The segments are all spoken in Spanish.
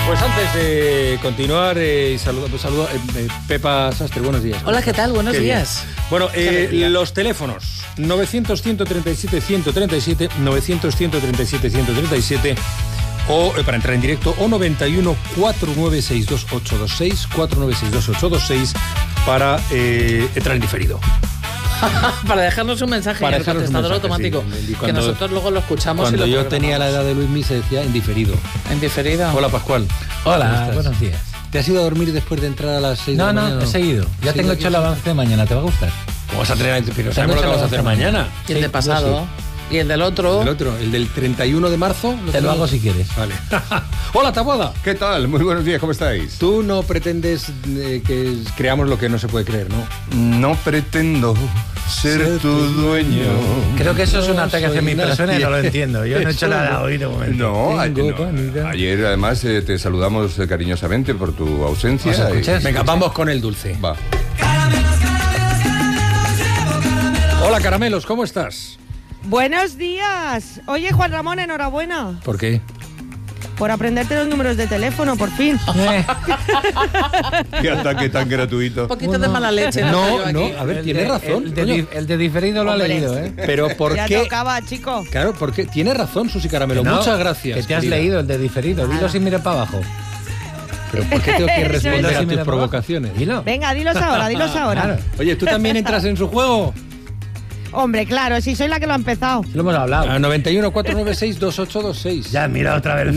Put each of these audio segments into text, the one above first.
Pues antes de continuar, saluda Pepa Sastre, buenos días. Hola, ¿qué tal? Buenos días. Bueno, los teléfonos 900-137-137, 900-137-137 o para entrar en directo o 91-4962-826, 4962-826 para entrar en diferido. Para dejarnos un mensaje en el contestador automático, sí, que nosotros luego lo escuchamos. Cuando y lo yo tenía la edad de Luismi se decía en diferido. ¿En diferido? Hola, Pascual. Hola, buenos días. ¿Te has ido a dormir después de entrar a las 6 de la mañana? No, he seguido. Ya tengo hecho el avance de mañana, ¿te va a gustar? ¿Cómo vas a tener? Pero sabemos lo que vamos a hacer mañana. Y el de pasado. ¿Y el del otro? El del 31 de marzo. Te lo hago si quieres. Vale. Hola, Taboada. ¿Qué tal? Muy buenos días, ¿cómo estáis? Tú no pretendes que creamos lo que no se puede creer, ¿no? No pretendo ser tu dueño. Creo que eso es un ataque hacia mi persona y no lo entiendo. Yo no he hecho nada hoy de momento. No, ayer además te saludamos cariñosamente por tu ausencia. Venga, vamos con el dulce. Va. Hola, Caramelos, ¿cómo estás? Buenos días. Oye, Juan Ramón, enhorabuena. ¿Por qué? Por aprenderte los números de teléfono, por fin. Qué ataque tan gratuito. Un poquito de mala leche. No, a ver, tienes razón. El de diferido lo ha leído, ¿eh? Pero ¿por qué? Ya tocaba, chico. Claro, porque tiene razón, Susi Caramelo. No, muchas gracias. Que te has leído el de diferido. Dilo sin mirar para abajo. Pero ¿por qué tengo que responder a tus provocaciones? Dilo. Venga, dilos ahora. Claro. Oye, ¿tú también entras en su juego? Hombre, claro, si soy la que lo ha empezado. Lo hemos hablado. A 91-496-2826. Ya, mira otra vez.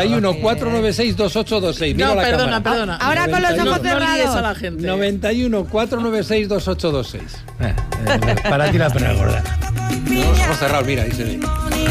91-496-2826. No, perdona. Ahora con los ojos cerrados. No líes a la gente. 91-496-2826. Para ti la pena gorda. Los ojos cerrados, mira, dice ahí.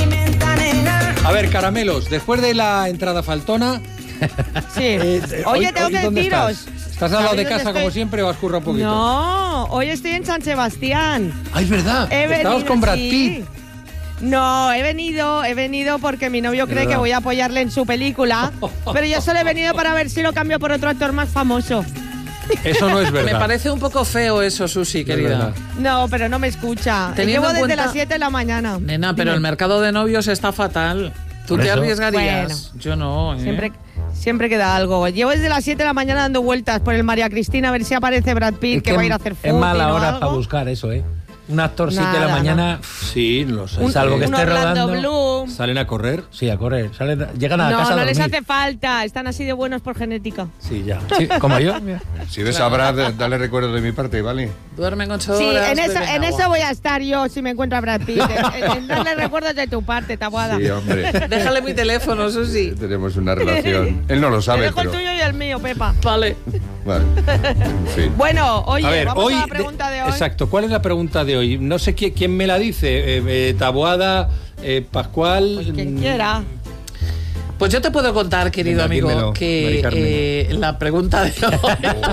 A ver, Caramelos, después de la entrada faltona... Sí. Oye, tengo que deciros... ¿Estás al lado de casa como siempre o has currado un poquito? No, hoy estoy en San Sebastián. ¡Ay, es verdad! Estabas con Brad Pitt. No, he venido porque mi novio cree que voy a apoyarle en su película, pero yo solo he venido para ver si lo cambio por otro actor más famoso. Eso no es verdad. Me parece un poco feo eso, Susi, querida. No, pero no me escucha. Llevo desde las 7 de la mañana. Nena, pero el mercado de novios está fatal. ¿Tú te arriesgarías? Bueno, yo no, Siempre queda algo. Llevo desde las 7 de la mañana dando vueltas por el María Cristina a ver si aparece Brad Pitt, que va a ir a hacer fútbol. Es mala hora para buscar eso, ¿eh? Un actor 7 de la mañana... Sí, lo sé. Salvo que esté rodando... Bloom. ¿Salen a correr? Sí, a correr. Llegan a casa a dormir. No les hace falta. Están así de buenos por genética. Sí, ya. Sí, como yo. Si ves a Brad, dale recuerdo de mi parte, ¿vale? Duermen 8 Sí, horas. en eso voy a estar yo si me encuentro a Brad Pitt. en darle recuerdos de tu parte, Taboada. Sí, hombre. Déjale mi teléfono, Susi. Tenemos una relación. Él no lo Te sabe, dejo pero... el tuyo y el mío, Pepa. Vale. Vale. En fin. Bueno, oye, A ver, vamos a la pregunta de hoy. Exacto, ¿cuál es la pregunta de hoy? No sé quién me la dice. Taboada, Pascual... Pues quien quiera. Pues yo te puedo contar, querido Venga, amigo, dímelo, que la pregunta de hoy...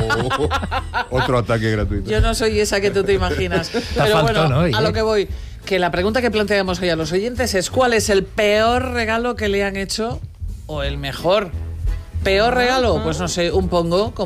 Otro ataque gratuito. Yo no soy esa que tú te imaginas. Pero bueno, hoy, a lo que voy. Que la pregunta que planteamos hoy a los oyentes es ¿cuál es el peor regalo que le han hecho o el mejor? ¿Peor regalo? Pues no sé, un pongo.